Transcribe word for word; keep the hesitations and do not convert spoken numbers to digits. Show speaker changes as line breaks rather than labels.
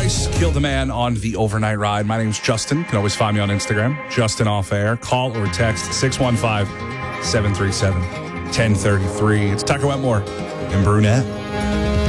Price killed a man on the overnight ride. My name's Justin. You can always find me on Instagram, Justin Off Air. Call or text six one five, seven three seven, one zero three three. It's Tucker Wetmore in Brunette.